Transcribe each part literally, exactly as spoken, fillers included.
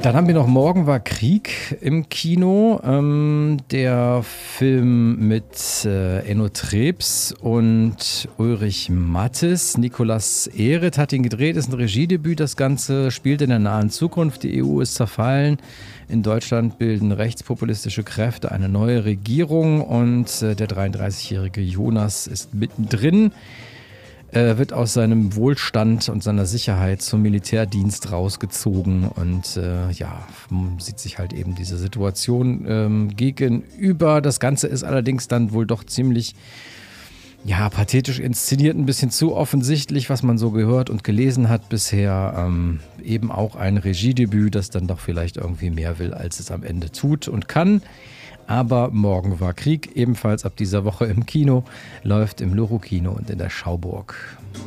Dann haben wir noch Morgen war Krieg im Kino. Ähm, der Film mit äh, Enno Trebs und Ulrich Mattes. Nicolas Ehret hat ihn gedreht, ist ein Regiedebüt. Das Ganze spielt in der nahen Zukunft. Die E U ist zerfallen. In Deutschland bilden rechtspopulistische Kräfte eine neue Regierung und äh, der dreiunddreißigjährige Jonas ist mittendrin. Er wird aus seinem Wohlstand und seiner Sicherheit zum Militärdienst rausgezogen und äh, ja, sieht sich halt eben diese Situation ähm, gegenüber. Das Ganze ist allerdings dann wohl doch ziemlich ja, pathetisch inszeniert, ein bisschen zu offensichtlich, was man so gehört und gelesen hat bisher. Ähm, eben auch ein Regiedebüt, das dann doch vielleicht irgendwie mehr will, als es am Ende tut und kann. Aber Morgen war Krieg, ebenfalls ab dieser Woche im Kino, läuft im Loro-Kino und in der Schauburg.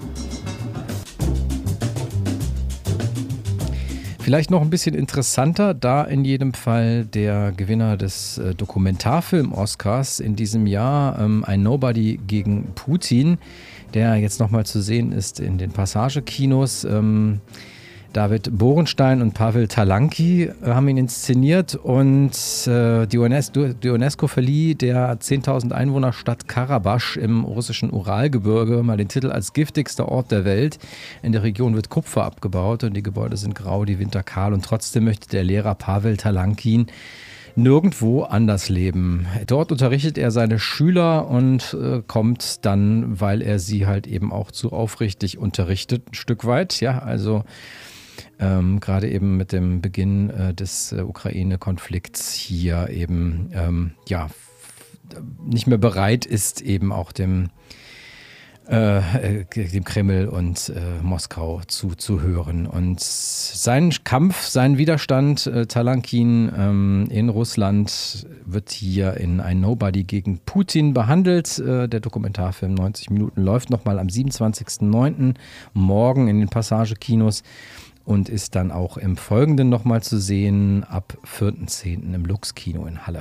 Vielleicht noch ein bisschen interessanter, da in jedem Fall der Gewinner des äh, Dokumentarfilm-Oscars in diesem Jahr, ähm, ein Nobody gegen Putin, der jetzt nochmal zu sehen ist in den Passagekinos. Ähm, David Borenstein und Pavel Talanki haben ihn inszeniert und äh, die UNESCO, die UNESCO verlieh der zehntausend Einwohner-Stadt Karabach im russischen Uralgebirge mal den Titel als giftigster Ort der Welt. In der Region wird Kupfer abgebaut und die Gebäude sind grau, die Winter kahl und trotzdem möchte der Lehrer Pavel Talankin nirgendwo anders leben. Dort unterrichtet er seine Schüler und äh, kommt dann, weil er sie halt eben auch zu aufrichtig unterrichtet, ein Stück weit, ja, also Ähm, gerade eben mit dem Beginn äh, des äh, Ukraine-Konflikts hier eben ähm, ja f- nicht mehr bereit ist, eben auch dem, äh, äh, dem Kreml und äh, Moskau zuzuhören. Und sein Kampf, sein Widerstand, äh, Talankin ähm, in Russland, wird hier in ein Nobody gegen Putin behandelt. Äh, der Dokumentarfilm neunzig Minuten läuft nochmal am siebenundzwanzigsten neunten morgen in den Passagekinos. Und ist dann auch im Folgenden nochmal zu sehen, ab vierten zehnten im Lux-Kino in Halle.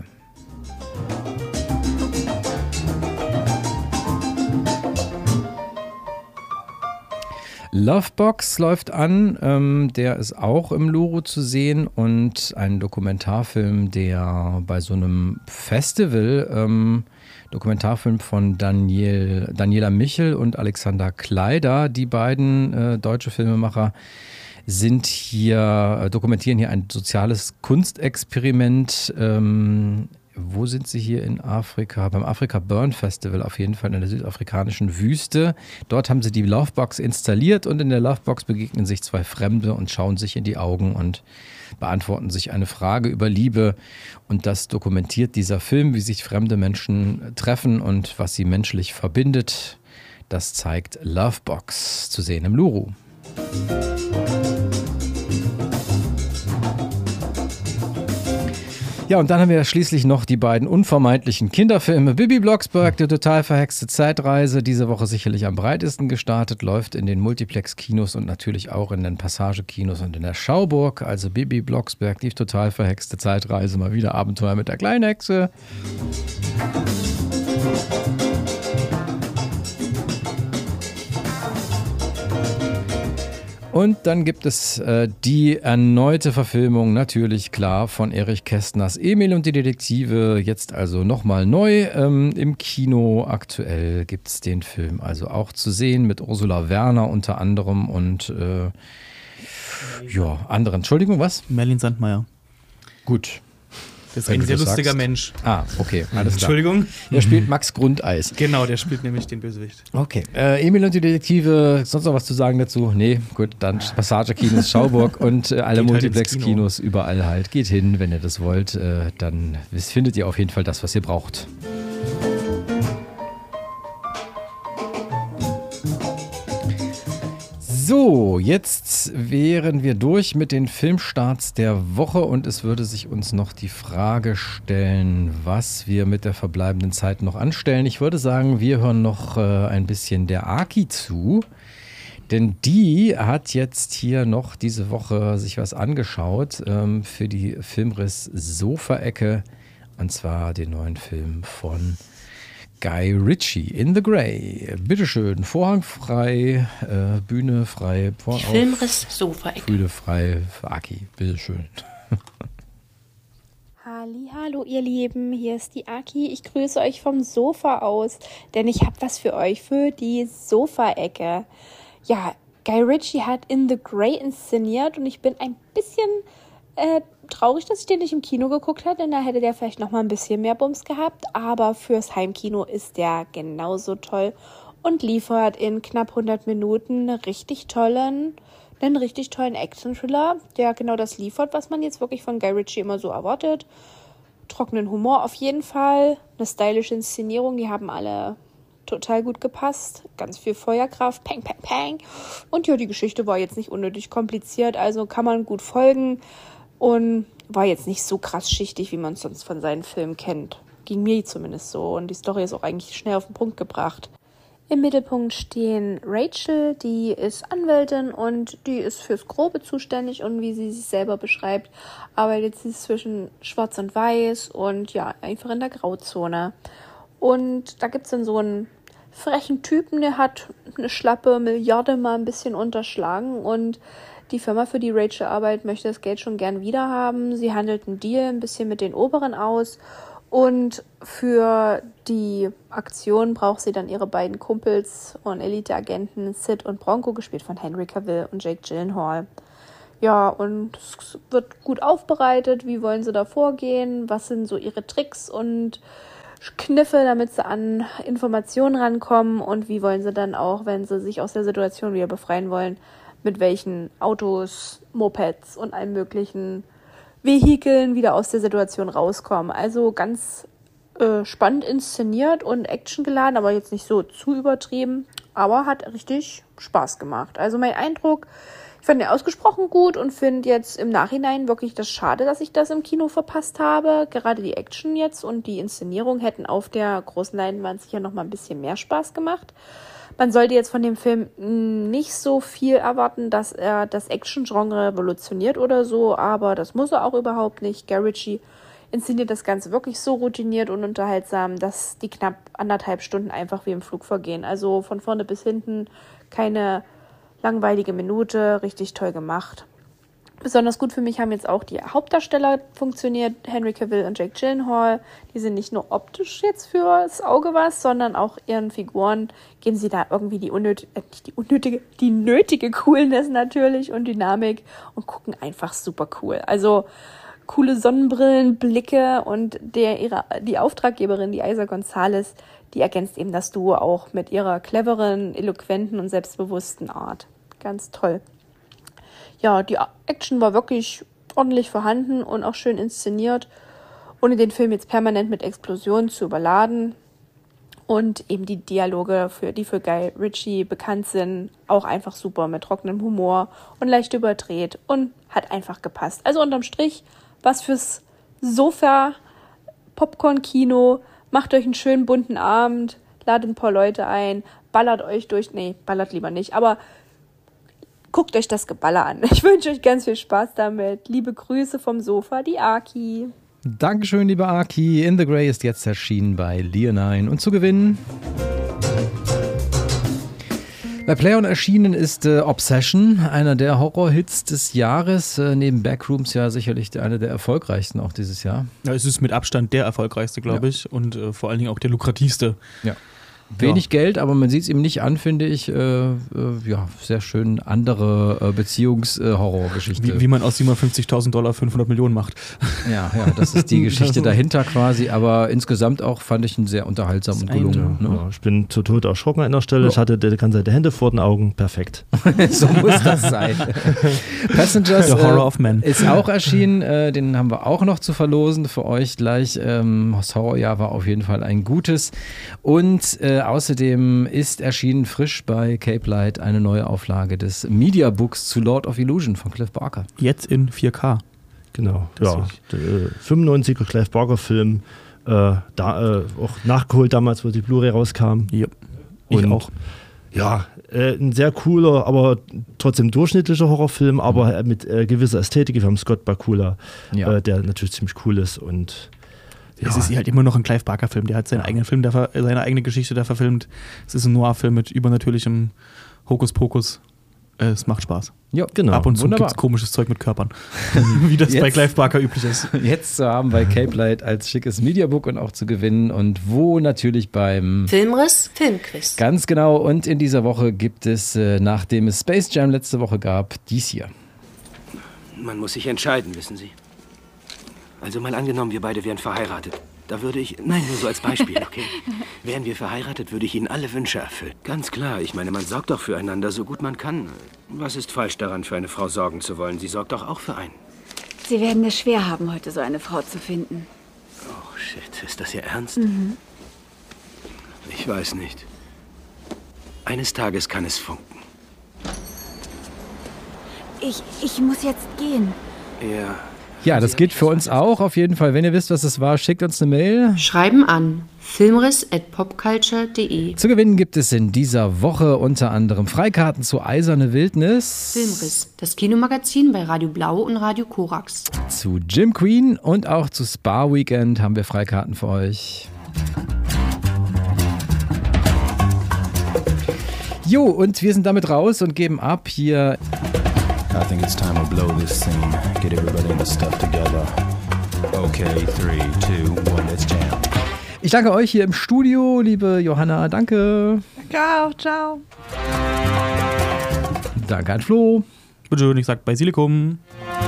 Lovebox läuft an, ähm, der ist auch im Loro zu sehen und ein Dokumentarfilm, der bei so einem Festival, ähm, Dokumentarfilm von Daniel, Daniela Michel und Alexander Kleider, die beiden äh, deutsche Filmemacher, sind hier, dokumentieren hier ein soziales Kunstexperiment. Ähm, wo sind sie hier in Afrika? Beim Afrika Burn Festival auf jeden Fall in der südafrikanischen Wüste. Dort haben sie die Lovebox installiert und in der Lovebox begegnen sich zwei Fremde und schauen sich in die Augen und beantworten sich eine Frage über Liebe. Und das dokumentiert dieser Film, wie sich fremde Menschen treffen und was sie menschlich verbindet. Das zeigt Lovebox, zu sehen im Luru. Ja, und dann haben wir schließlich noch die beiden unvermeidlichen Kinderfilme. Bibi Blocksberg, die total verhexte Zeitreise, diese Woche sicherlich am breitesten gestartet, läuft in den Multiplex-Kinos und natürlich auch in den Passagekinos und in der Schauburg. Also Bibi Blocksberg, die total verhexte Zeitreise, mal wieder Abenteuer mit der kleinen Hexe. Und dann gibt es äh, die erneute Verfilmung, natürlich klar, von Erich Kästners Emil und die Detektive, jetzt also nochmal neu ähm, im Kino. Aktuell gibt es den Film also auch zu sehen mit Ursula Werner unter anderem und äh, ja, anderen. Entschuldigung, was? Merlin Sandmeier. Gut. Das ist ein sehr lustiger sagst. Mensch. Ah, okay, alles klar. Entschuldigung. Der spielt Max Grundeis. Genau, der spielt nämlich den Bösewicht. Okay. Äh, Emil und die Detektive, sonst noch was zu sagen dazu? Nee, gut, dann Passagekinos Schauburg und äh, alle Multiplex-Kinos überall halt. Geht hin, wenn ihr das wollt. Äh, dann findet ihr auf jeden Fall das, was ihr braucht. So, jetzt wären wir durch mit den Filmstarts der Woche und es würde sich uns noch die Frage stellen, was wir mit der verbleibenden Zeit noch anstellen. Ich würde sagen, wir hören noch äh, ein bisschen der Aki zu, denn die hat jetzt hier noch diese Woche sich was angeschaut ähm, für die Filmriss Sofaecke und zwar den neuen Film von Guy Ritchie, In the Grey. Bitteschön, Vorhang frei, äh, Bühne frei, Vorhang Filmriss Sofaecke. Bühne frei für Aki, bitteschön. Hallo, ihr Lieben, hier ist die Aki. Ich grüße euch vom Sofa aus, denn ich habe was für euch für die Sofa-Ecke. Ja, Guy Ritchie hat In the Grey inszeniert und ich bin ein bisschen äh, traurig, dass ich den nicht im Kino geguckt habe, denn da hätte der vielleicht noch mal ein bisschen mehr Bums gehabt. Aber fürs Heimkino ist der genauso toll und liefert in knapp hundert Minuten einen richtig tollen, einen richtig tollen Action-Thriller, der genau das liefert, was man jetzt wirklich von Guy Ritchie immer so erwartet. Trockenen Humor auf jeden Fall, eine stylische Inszenierung, die haben alle total gut gepasst, ganz viel Feuerkraft, peng, peng, peng. Und ja, die Geschichte war jetzt nicht unnötig kompliziert, also kann man gut folgen und war jetzt nicht so krass schichtig, wie man es sonst von seinen Filmen kennt. Ging mir zumindest so und die Story ist auch eigentlich schnell auf den Punkt gebracht. Im Mittelpunkt stehen Rachel, die ist Anwältin und die ist fürs Grobe zuständig und wie sie sich selber beschreibt, arbeitet sie zwischen Schwarz und Weiß und ja, einfach in der Grauzone. Und da gibt es dann so einen frechen Typen, der hat eine schlappe Milliarde mal ein bisschen unterschlagen und die Firma, für die Rachel arbeitet, möchte das Geld schon gern wieder haben. Sie handelt einen Deal ein bisschen mit den Oberen aus und für die Aktion braucht sie dann ihre beiden Kumpels und Eliteagenten Sid und Bronco, gespielt von Henry Cavill und Jake Gyllenhaal. Ja, und es wird gut aufbereitet. Wie wollen sie da vorgehen? Was sind so ihre Tricks und Kniffe, damit sie an Informationen rankommen? Und wie wollen sie dann auch, wenn sie sich aus der Situation wieder befreien wollen, mit welchen Autos, Mopeds und allen möglichen Vehikeln wieder aus der Situation rauskommen? Also ganz äh, spannend inszeniert und actiongeladen, aber jetzt nicht so zu übertrieben, aber hat richtig Spaß gemacht. Also mein Eindruck, ich fand den ausgesprochen gut und finde jetzt im Nachhinein wirklich das schade, dass ich das im Kino verpasst habe. Gerade die Action jetzt und die Inszenierung hätten auf der großen Leinwand sicher noch mal ein bisschen mehr Spaß gemacht. Man sollte jetzt von dem Film nicht so viel erwarten, dass er das Action-Genre revolutioniert oder so, aber das muss er auch überhaupt nicht. Guy Ritchie inszeniert das Ganze wirklich so routiniert und unterhaltsam, dass die knapp anderthalb Stunden einfach wie im Flug vergehen. Also von vorne bis hinten keine langweilige Minute, richtig toll gemacht. Besonders gut für mich haben jetzt auch die Hauptdarsteller funktioniert, Henry Cavill und Jake Gyllenhaal. Die sind nicht nur optisch jetzt fürs Auge was, sondern auch ihren Figuren geben sie da irgendwie die unnötige, äh, nicht die unnötige, die nötige Coolness natürlich und Dynamik und gucken einfach super cool. Also coole Sonnenbrillen, Blicke und der ihre die Auftraggeberin, die Eiza González, die ergänzt eben das Duo auch mit ihrer cleveren, eloquenten und selbstbewussten Art. Ganz toll. Ja, die Action war wirklich ordentlich vorhanden und auch schön inszeniert, ohne den Film jetzt permanent mit Explosionen zu überladen. Und eben die Dialoge, für, die für Guy Ritchie bekannt sind, auch einfach super mit trockenem Humor und leicht überdreht und hat einfach gepasst. Also unterm Strich, was fürs Sofa, Popcorn-Kino, macht euch einen schönen bunten Abend, ladet ein paar Leute ein, ballert euch durch, nee, ballert lieber nicht, aber guckt euch das Geballer an. Ich wünsche euch ganz viel Spaß damit. Liebe Grüße vom Sofa, die Aki. Dankeschön, liebe Aki. In the Grey ist jetzt erschienen bei Leonine. Und zu gewinnen bei PlayOn erschienen ist äh, Obsession, einer der Horrorhits des Jahres. Äh, neben Backrooms ja sicherlich einer der erfolgreichst auch dieses Jahr. Ja, es ist mit Abstand der erfolgreichste, glaube ja. ich. Und äh, vor allen Dingen auch der lukrativste. Ja. Wenig ja. Geld, aber man sieht es ihm nicht an, finde ich. Äh, äh, ja, sehr schön andere äh, Beziehungshorrorgeschichte. Wie, wie man aus siebenhundertfünfzigtausend Dollar fünfhundert Millionen macht. Ja, ja, das ist die Geschichte dahinter quasi. Aber insgesamt auch fand ich ihn sehr unterhaltsam und gelungen. Ja, ne? Ja, ich bin zu Tod erschrocken an der Stelle. Ja. Ich hatte die ganze Zeit die Hände vor den Augen. Perfekt. So muss das sein. Passengers The Horror of Man. Äh, ist auch erschienen. Äh, den haben wir auch noch zu verlosen für euch gleich. Ähm, das Horrorjahr war auf jeden Fall ein gutes. Und äh, außerdem ist erschienen frisch bei Cape Light eine neue Auflage des Mediabooks zu Lord of Illusion von Clive Barker. Jetzt in vier K. Genau, ja. Der äh, fünfundneunziger Clive Barker Film, äh, da, äh, auch nachgeholt damals, wo die Blu-ray rauskam. Ja, ich und, auch. Ja, äh, ein sehr cooler, aber trotzdem durchschnittlicher Horrorfilm, aber mhm. mit äh, gewisser Ästhetik. Wir haben Scott Bakula, ja. äh, der natürlich ziemlich cool ist und ja. Es ist halt immer noch ein Clive Barker-Film. Der hat seinen ja. eigenen Film, der, seine eigene Geschichte da verfilmt. Es ist ein Noir-Film mit übernatürlichem Hokuspokus. Es macht Spaß. Ja, genau. Ab und zu gibt es komisches Zeug mit Körpern. Wie das jetzt, bei Clive Barker üblich ist. Jetzt zu haben bei Cape Light als schickes Mediabook und auch zu gewinnen. Und wo natürlich beim Filmriss Filmquiz. Ganz genau. Und in dieser Woche gibt es, äh, nachdem es Space Jam letzte Woche gab, dies hier. Man muss sich entscheiden, wissen Sie. Also mal angenommen, wir beide wären verheiratet. Da würde ich, nein, nur so als Beispiel, okay? Wären wir verheiratet, würde ich Ihnen alle Wünsche erfüllen. Ganz klar, ich meine, man sorgt doch füreinander, so gut man kann. Was ist falsch daran, für eine Frau sorgen zu wollen? Sie sorgt doch auch für einen. Sie werden es schwer haben, heute so eine Frau zu finden. Oh, shit, ist das Ihr Ernst? Mhm. Ich weiß nicht. Eines Tages kann es funken. Ich, ich muss jetzt gehen. Ja. Ja, das geht für uns auch. Auf jeden Fall, wenn ihr wisst, was es war, schickt uns eine Mail. Schreiben an filmriss at popculture punkt de. Zu gewinnen gibt es in dieser Woche unter anderem Freikarten zu Eiserne Wildnis. Filmriss, das Kinomagazin bei Radio Blau und Radio Korax. Zu Jim Queen und auch zu Spa Weekend haben wir Freikarten für euch. Jo, und wir sind damit raus und geben ab hier. I think it's time to blow this scene. Get everybody in the stuff together. Okay, three, two, one, let's jam. Ich danke euch hier im Studio, liebe Johanna, danke. Danke auch, ciao. Danke an Flo. Bitte schön, ich sag Basilikum.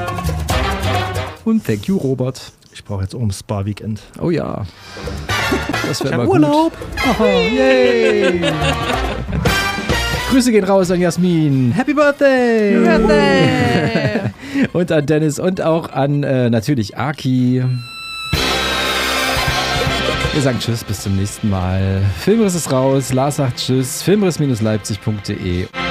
Und thank you, Robert. Ich brauche jetzt auch ein Spa-Weekend. Oh ja. Das wäre mal Urlaub. Gut. Oh, yay. Grüße gehen raus an Jasmin. Happy Birthday! Happy Birthday! Und an Dennis und auch an äh, natürlich Aki. Wir sagen Tschüss, bis zum nächsten Mal. Filmriss ist raus. Lars sagt Tschüss. filmriss Bindestrich leipzig punkt de.